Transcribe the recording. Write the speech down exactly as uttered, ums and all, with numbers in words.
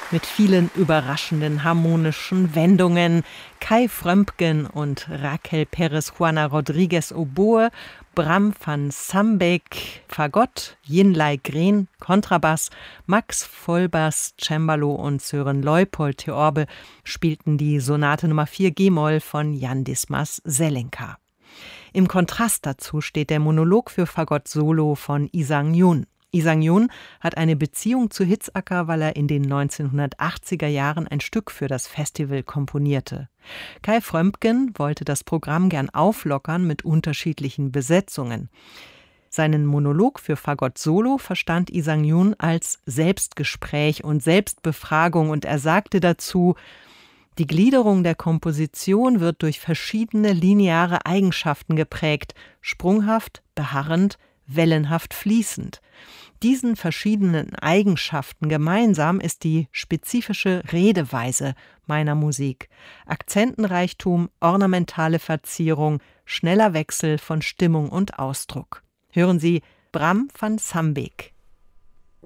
Mit vielen überraschenden harmonischen Wendungen. Kai Frömpgen und Raquel Pérez Juana Rodriguez Oboe, Bram van Sambeek Fagott, Jinlai Green Kontrabass, Max Vollbass Cembalo und Sören Leupold Theorbe spielten die Sonate Nummer vier G-Moll von Jan Dismas Zelenka. Im Kontrast dazu steht der Monolog für Fagott Solo von Lee Sang-yoon. Lee Sang-yoon hat eine Beziehung zu Hitzacker, weil er in den neunzehnhundertachtziger Jahren ein Stück für das Festival komponierte. Kai Frömpgen wollte das Programm gern auflockern mit unterschiedlichen Besetzungen. Seinen Monolog für Fagott Solo verstand Lee Sang-yoon als Selbstgespräch und Selbstbefragung und er sagte dazu: Die Gliederung der Komposition wird durch verschiedene lineare Eigenschaften geprägt, sprunghaft, beharrend, wellenhaft fließend. Diesen verschiedenen Eigenschaften gemeinsam ist die spezifische Redeweise meiner Musik. Akzentenreichtum, ornamentale Verzierung, schneller Wechsel von Stimmung und Ausdruck. Hören Sie Bram van Sambeek.